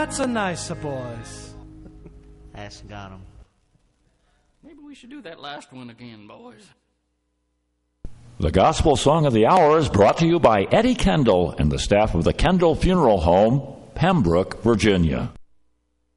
That's a nicer voice. That's got 'em. Maybe we should do that last one again, boys. The Gospel Song of the Hour is brought to you by Eddie Kendall and the staff of the Kendall Funeral Home, Pembroke, Virginia.